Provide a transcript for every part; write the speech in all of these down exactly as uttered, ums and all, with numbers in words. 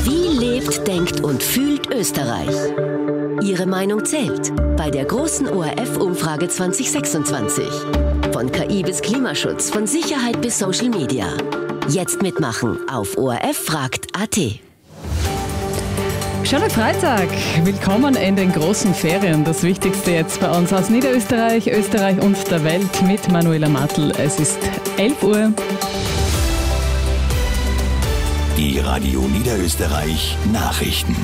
Wie lebt, denkt und fühlt Österreich? Ihre Meinung zählt bei der großen O R F-Umfrage zwanzig sechsundzwanzig. Von K I bis Klimaschutz, von Sicherheit bis Social Media. Jetzt mitmachen auf O R F fragt punkt a t. Schönen Freitag! Willkommen in den großen Ferien. Das Wichtigste jetzt bei uns aus Niederösterreich, Österreich und der Welt mit Manuela Martl. Es ist elf Uhr. Die Radio Niederösterreich Nachrichten.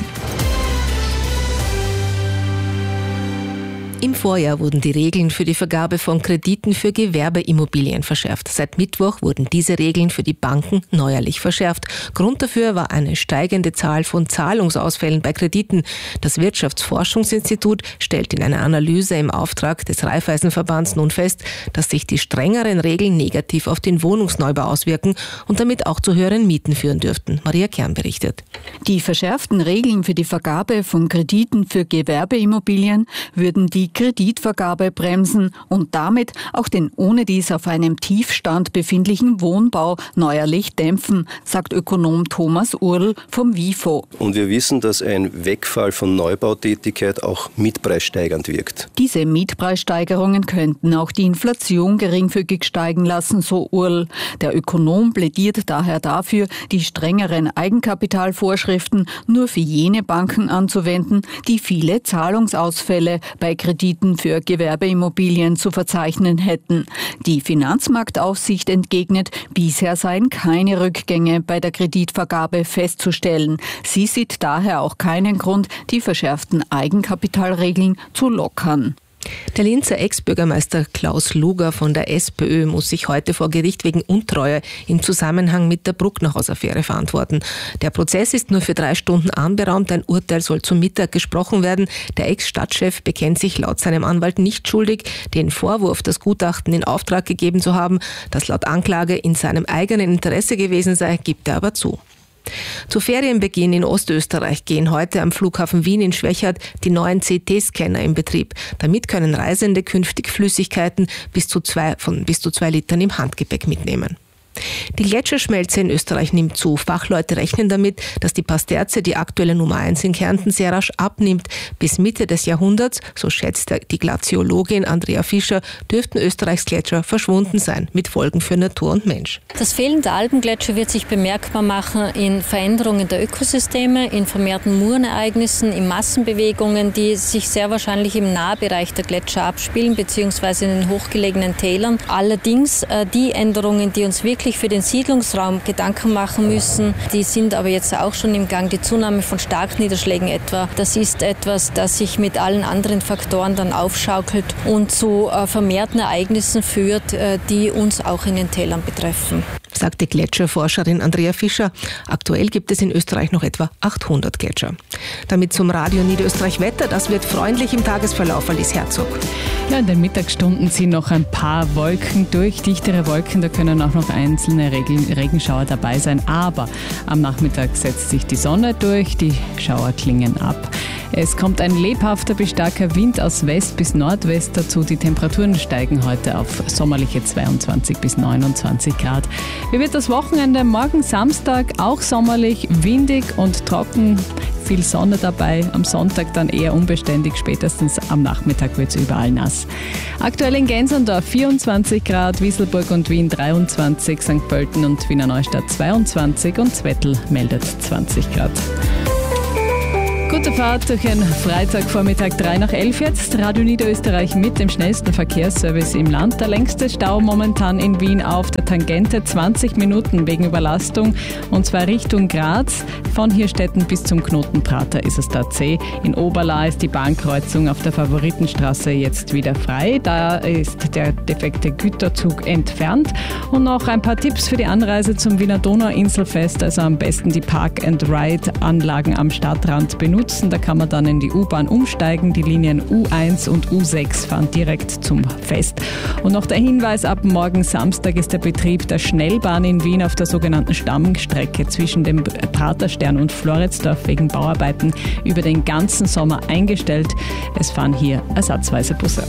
Im Vorjahr wurden die Regeln für die Vergabe von Krediten für Gewerbeimmobilien verschärft. Seit Mittwoch wurden diese Regeln für die Banken neuerlich verschärft. Grund dafür war eine steigende Zahl von Zahlungsausfällen bei Krediten. Das Wirtschaftsforschungsinstitut stellt in einer Analyse im Auftrag des Raiffeisenverbands nun fest, dass sich die strengeren Regeln negativ auf den Wohnungsneubau auswirken und damit auch zu höheren Mieten führen dürften. Maria Kern berichtet. Die verschärften Regeln für die Vergabe von Krediten für Gewerbeimmobilien würden die Kreditvergabe bremsen und damit auch den ohnedies auf einem Tiefstand befindlichen Wohnbau neuerlich dämpfen, sagt Ökonom Thomas Url vom WIFO. Und wir wissen, dass ein Wegfall von Neubautätigkeit auch mietpreissteigernd wirkt. Diese Mietpreissteigerungen könnten auch die Inflation geringfügig steigen lassen, so Url. Der Ökonom plädiert daher dafür, die strengeren Eigenkapitalvorschriften nur für jene Banken anzuwenden, die viele Zahlungsausfälle bei Krediten für Gewerbeimmobilien zu verzeichnen hätten. Die Finanzmarktaufsicht entgegnet, bisher seien keine Rückgänge bei der Kreditvergabe festzustellen. Sie sieht daher auch keinen Grund, die verschärften Eigenkapitalregeln zu lockern. Der Linzer Ex-Bürgermeister Klaus Luger von der SPÖ muss sich heute vor Gericht wegen Untreue im Zusammenhang mit der Brucknerhaus-Affäre verantworten. Der Prozess ist nur für drei Stunden anberaumt. Ein Urteil soll zum Mittag gesprochen werden. Der Ex-Stadtchef bekennt sich laut seinem Anwalt nicht schuldig. Den Vorwurf, das Gutachten in Auftrag gegeben zu haben, das laut Anklage in seinem eigenen Interesse gewesen sei, gibt er aber zu. Zu Ferienbeginn in Ostösterreich gehen heute am Flughafen Wien in Schwechat die neuen C T-Scanner in Betrieb. Damit können Reisende künftig Flüssigkeiten bis zu zwei, von bis zu zwei Litern im Handgepäck mitnehmen. Die Gletscherschmelze in Österreich nimmt zu. Fachleute rechnen damit, dass die Pasterze, die aktuelle Nummer eins in Kärnten, sehr rasch abnimmt. Bis Mitte des Jahrhunderts, so schätzt die Glaziologin Andrea Fischer, dürften Österreichs Gletscher verschwunden sein, mit Folgen für Natur und Mensch. Das Fehlen der Alpengletscher wird sich bemerkbar machen in Veränderungen der Ökosysteme, in vermehrten Murenereignissen, in Massenbewegungen, die sich sehr wahrscheinlich im Nahbereich der Gletscher abspielen, beziehungsweise in den hochgelegenen Tälern. Allerdings äh, die Änderungen, die uns wirklich für den Siedlungsraum Gedanken machen müssen. Die sind aber jetzt auch schon im Gang. Die Zunahme von Starkniederschlägen etwa. Das ist etwas, das sich mit allen anderen Faktoren dann aufschaukelt und zu äh, vermehrten Ereignissen führt, äh, die uns auch in den Tälern betreffen. Sagte Gletscherforscherin Andrea Fischer. Aktuell gibt es in Österreich noch etwa achthundert Gletscher. Damit zum Radio Niederösterreich Wetter. Das wird freundlich im Tagesverlauf, Alice Herzog. Ja, in den Mittagsstunden ziehen noch ein paar Wolken durch. Dichtere Wolken, da können auch noch einzelne Regen- Regenschauer dabei sein. Aber am Nachmittag setzt sich die Sonne durch, die Schauer klingen ab. Es kommt ein lebhafter bis starker Wind aus West bis Nordwest dazu. Die Temperaturen steigen heute auf sommerliche zweiundzwanzig bis neunundzwanzig Grad. Wie wird das Wochenende? Morgen Samstag auch sommerlich, windig und trocken. Viel Sonne dabei, am Sonntag dann eher unbeständig, spätestens am Nachmittag wird es überall nass. Aktuell in Gensendorf vierundzwanzig Grad, Wieselburg und Wien dreiundzwanzig, Sankt Pölten und Wiener Neustadt zweiundzwanzig und Zwettl meldet zwanzig Grad. Gute Fahrt durch einen Freitagvormittag, drei nach elf jetzt. Radio Niederösterreich mit dem schnellsten Verkehrsservice im Land. Der längste Stau momentan in Wien auf der Tangente, zwanzig Minuten wegen Überlastung und zwar Richtung Graz. Von Hirstetten bis zum Knoten Prater ist es da zäh. In Oberla ist die Bahnkreuzung auf der Favoritenstraße jetzt wieder frei. Da ist der defekte Güterzug entfernt. Und noch ein paar Tipps für die Anreise zum Wiener Donauinselfest. Also am besten die Park-and-Ride-Anlagen am Stadtrand benutzen. Da kann man dann in die U-Bahn umsteigen. Die Linien U eins und U sechs fahren direkt zum Fest. Und noch der Hinweis, ab morgen Samstag ist der Betrieb der Schnellbahn in Wien auf der sogenannten Stammstrecke zwischen dem Praterstern und Floridsdorf wegen Bauarbeiten über den ganzen Sommer eingestellt. Es fahren hier ersatzweise Busse.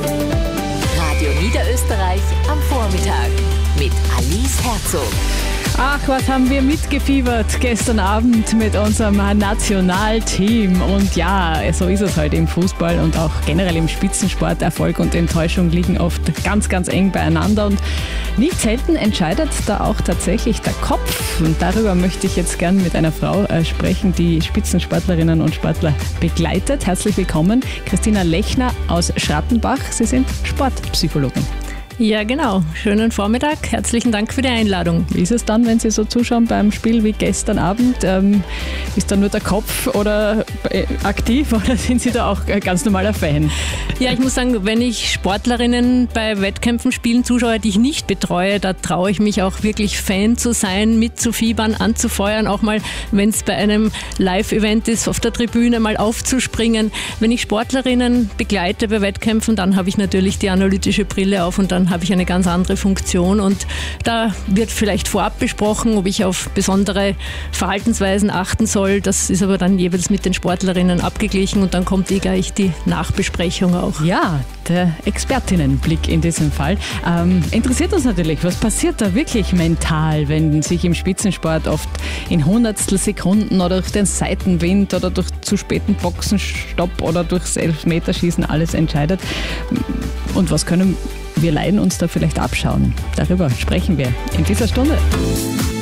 Radio Niederösterreich am Vormittag mit Alice Herzog. Ach, was haben wir mitgefiebert gestern Abend mit unserem Nationalteam. Und ja, so ist es halt im Fußball und auch generell im Spitzensport. Erfolg und Enttäuschung liegen oft ganz, ganz eng beieinander. Und nicht selten entscheidet da auch tatsächlich der Kopf. Und darüber möchte ich jetzt gern mit einer Frau äh, sprechen, die Spitzensportlerinnen und Sportler begleitet. Herzlich willkommen, Christina Lechner aus Schrattenbach. Sie sind Sportpsychologin. Ja, genau. Schönen Vormittag. Herzlichen Dank für die Einladung. Wie ist es dann, wenn Sie so zuschauen beim Spiel wie gestern Abend? Ähm, ist da nur der Kopf oder äh, aktiv oder sind Sie da auch ein ganz normaler Fan? Ja, ich muss sagen, wenn ich Sportlerinnen bei Wettkämpfen spielen zuschaue, die ich nicht betreue, da traue ich mich auch wirklich Fan zu sein, mitzufiebern, anzufeuern, auch mal, wenn es bei einem Live-Event ist, auf der Tribüne mal aufzuspringen. Wenn ich Sportlerinnen begleite bei Wettkämpfen, dann habe ich natürlich die analytische Brille auf und dann habe ich eine ganz andere Funktion und da wird vielleicht vorab besprochen, ob ich auf besondere Verhaltensweisen achten soll. Das ist aber dann jeweils mit den Sportlerinnen abgeglichen und dann kommt eh gleich die Nachbesprechung auch. Ja, der Expertinnenblick in diesem Fall. Ähm, interessiert uns natürlich, was passiert da wirklich mental, wenn sich im Spitzensport oft in Hundertstel Sekunden oder durch den Seitenwind oder durch zu späten Boxenstopp oder durchs Elfmeterschießen alles entscheidet. Und was können wir Laien uns da vielleicht abschauen? Darüber sprechen wir in dieser Stunde.